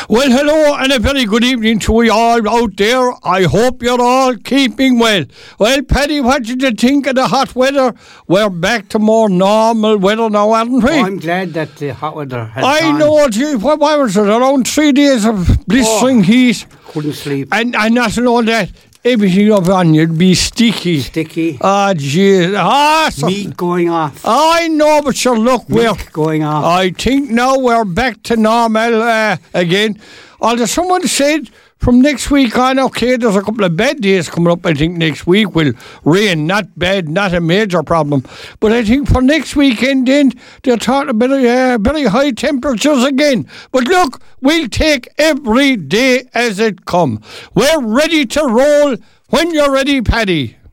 Well, hello and a very good evening to you all out there. I hope you're all keeping well. Well, Paddy, what did you think of the hot weather? We're back to more normal weather now, aren't we? I'm glad that the hot weather has I gone. know, gee, what was it? Around 3 days of blistering heat. Couldn't sleep. And not to know that everything up on you'd be sticky. Sticky. Ah, gee. Meat going off. I know, but sure, look, Milk going off. I think now we're back to normal again. Although someone said from next week on, okay, there's a couple of bad days coming up. I think next week will rain, not bad, not a major problem. But I think for next weekend then, they're talking about very high temperatures again. But look, we'll take every day as it comes. We're ready to roll when you're ready, Paddy.